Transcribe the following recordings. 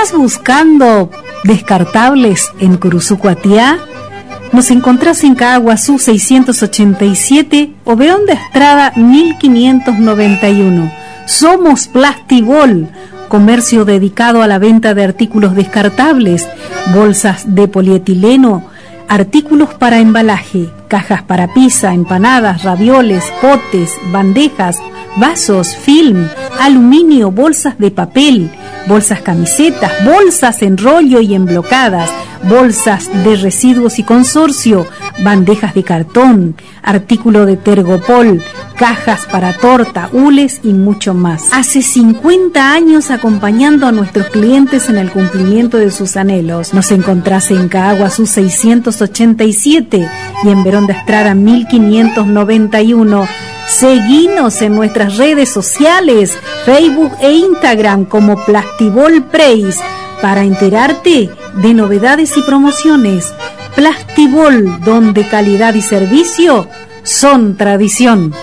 ¿Estás buscando descartables en Curuzucuatiá? Nos encontrás en Caaguazú 687 o Verón de Estrada 1591. Somos Plastibol, comercio dedicado a la venta de artículos descartables, bolsas de polietileno, artículos para embalaje, cajas para pizza, empanadas, ravioles, potes, bandejas, vasos, film, aluminio, bolsas de papel, bolsas camisetas, bolsas en rollo y emblocadas, bolsas de residuos y consorcio, bandejas de cartón, artículo de Tergopol, cajas para torta, hules y mucho más. Hace 50 años acompañando a nuestros clientes en el cumplimiento de sus anhelos. Nos encontrás en Caaguazú 687 y en Verón de Estrada 1591. Seguinos en nuestras redes sociales, Facebook e Instagram como Plastibol Preis para enterarte de novedades y promociones. Plastibol, donde calidad y servicio son tradición.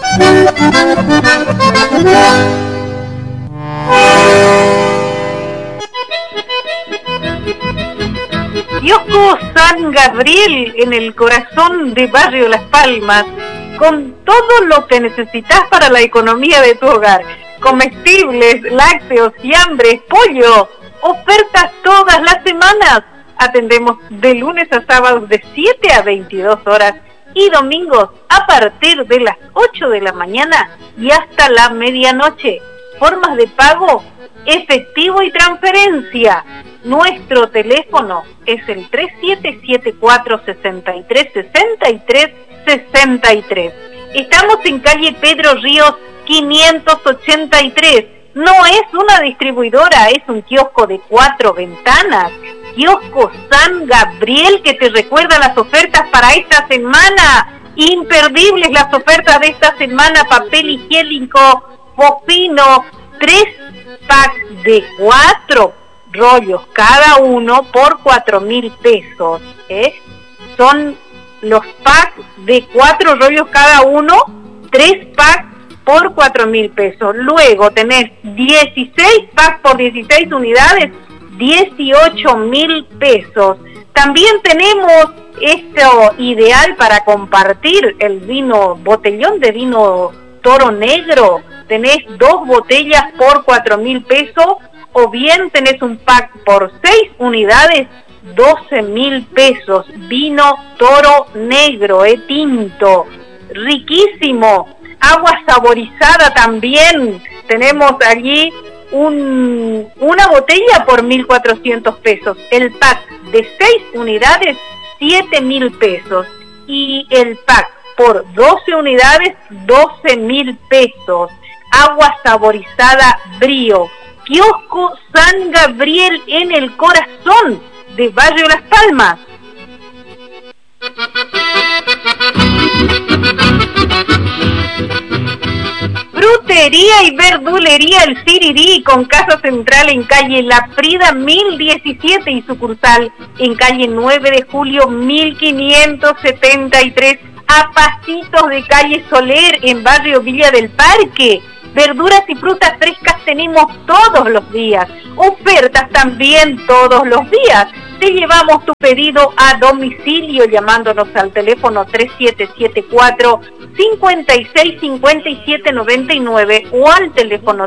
Kiosco San Gabriel, en el corazón de Barrio Las Palmas, con todo lo que necesitas para la economía de tu hogar. Comestibles, lácteos, fiambres, pollo, ofertas todas las semanas. Atendemos de lunes a sábados de 7 a 22 horas y domingos a partir de las 8 de la mañana y hasta la medianoche. Formas de pago, efectivo y transferencia. Nuestro teléfono es el 3774-6363. Estamos en calle Pedro Ríos 583. No es una distribuidora, es un kiosco de 4 ventanas. Kiosco San Gabriel, que te recuerda las ofertas para esta semana. Imperdibles las ofertas de esta semana. Papel higiénico Fofino, 3 packs de 4 rollos cada uno por 4.000 pesos. Son los packs de 4 rollos cada uno, 3 packs por 4.000 pesos. Luego tenés 16 packs por 16 unidades, 18.000 pesos. También tenemos esto ideal para compartir, el vino, botellón de vino Toro Negro. Tenés 2 botellas por 4.000 pesos, o bien tenés un pack por 6 unidades, 12.000 pesos. Vino Toro Negro, tinto, riquísimo. Agua saborizada también. Tenemos allí una botella por 1.400 pesos. El pack de 6 unidades, 7.000 pesos. Y el pack por 12 unidades, 12.000 pesos. Agua saborizada Brío. Kiosco San Gabriel, en el corazón de Barrio Las Palmas. Frutería y verdulería El Sirirí, con casa central en calle La Prida 1017 y sucursal en calle 9 de julio 1573, a pasitos de calle Soler en barrio Villa del Parque. Verduras y frutas frescas tenemos todos los días, ofertas también todos los días. Te llevamos tu pedido a domicilio llamándonos al teléfono 3774-565799 o al teléfono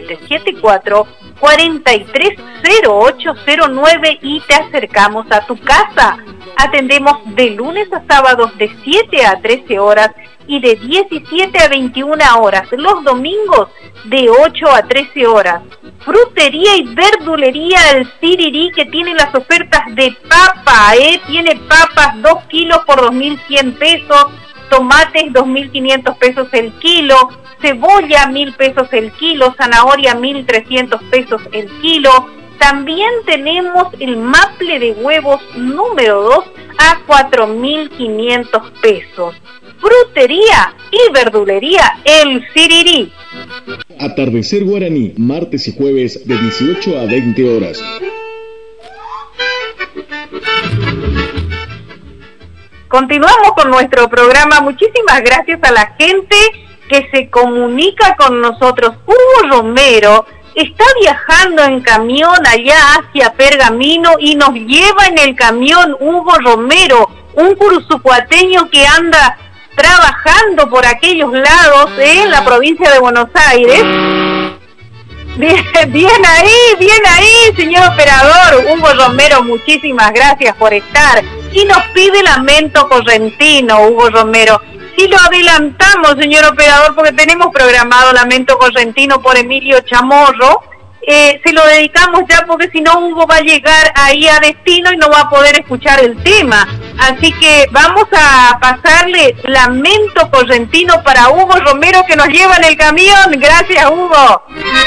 3774-430809 y te acercamos a tu casa. Atendemos de lunes a sábados de 7 a 13 horas y de 17 a 21 horas, los domingos de 8 a 13 horas. Frutería y verdulería El Sirirí, que tiene las ofertas de papa, tiene papas 2 kilos por 2.100 pesos, tomates 2.500 pesos el kilo, cebolla 1.000 pesos el kilo, zanahoria 1.300 pesos el kilo. También tenemos el maple de huevos número 2 a 4.500 pesos. Frutería y verdulería El Sirirí. Atardecer Guaraní, martes y jueves de 18 a 20 horas. Continuamos con nuestro programa. Muchísimas gracias a la gente que se comunica con nosotros. Hugo Romero está viajando en camión allá hacia Pergamino y nos lleva en el camión Hugo Romero, un curuzucuateño que anda trabajando por aquellos lados en la provincia de Buenos Aires. Bien ahí, señor operador. Hugo Romero, muchísimas gracias por estar. Y nos pide Lamento Correntino, Hugo Romero. Sí lo adelantamos, señor operador, porque tenemos programado Lamento Correntino por Emilio Chamorro. Se lo dedicamos ya porque si no Hugo va a llegar ahí a destino y no va a poder escuchar el tema. Así que vamos a pasarle Lamento Correntino para Hugo Romero que nos lleva en el camión. Gracias, Hugo.